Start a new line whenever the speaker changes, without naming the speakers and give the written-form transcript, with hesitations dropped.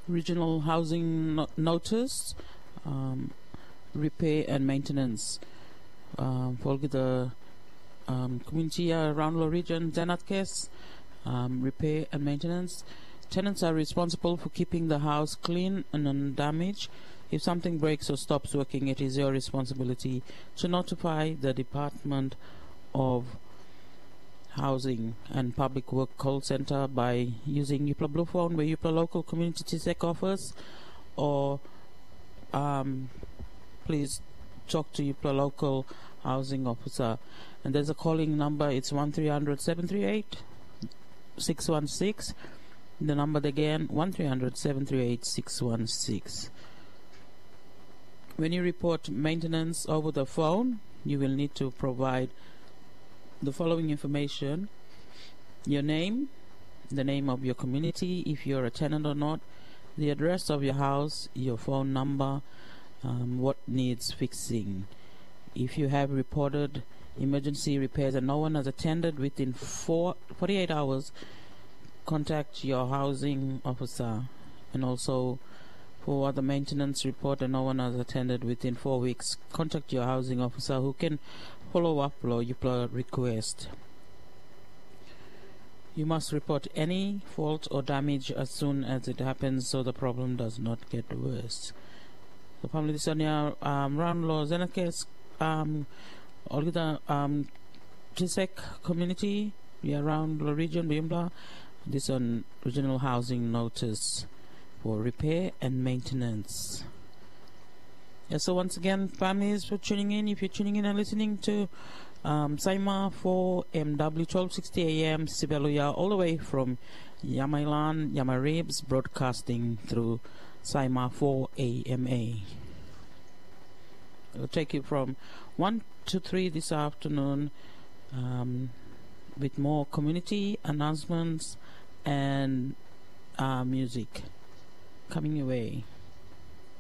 Regional housing notice, repair and maintenance. For the community around the region, Zenat case, repair and maintenance. Tenants are responsible for keeping the house clean and undamaged. If something breaks or stops working, it is your responsibility to notify the Department of Housing and Public Work Call Center by using Yupla Blue Phone, where Yupla local community TSEC offers, or please talk to Yupla local housing officer. And there's a calling number. It's 1-300-738-616. The number again, 1-300-738-616. When you report maintenance over the phone, you will need to provide the following information: your name, the name of your community, if you're a tenant or not, the address of your house, your phone number, what needs fixing. If you have reported emergency repairs and no one has attended within 48 hours, contact your housing officer. And also for other maintenance report and no one has attended within 4 weeks, contact your housing officer who can follow up or your request. You must report any fault or damage as soon as it happens so the problem does not get worse. So family this on your round law Zenakes all the TSEC community around the region Bimbla, this on regional housing notice for repair and maintenance. Yeah, so once again, families, for tuning in. If you're tuning in and listening to Saima 4 MW 1260 AM Sibeluya, all the way from Yamailan, Yamaribs, broadcasting through Saima 4 AMA. It'll take you from 1 to 3 this afternoon with more community announcements and music coming your way.